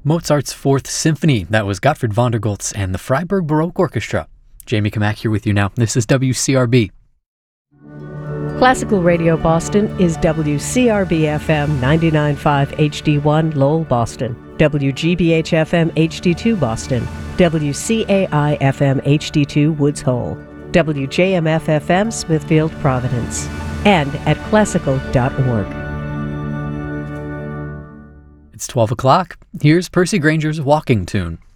Mozart's Fourth Symphony. That was Gottfried von der Goltz and the Freiburg Baroque Orchestra. Jamie Kamak here with you now. This is WCRB. Classical Radio Boston is WCRB-FM 99.5 HD1 Lowell, Boston, WGBH-FM HD2 Boston, WCAI-FM HD2 Woods Hole, WJMF-FM Smithfield, Providence, and at classical.org. It's 12 o'clock. Here's Percy Granger's Walking Tune.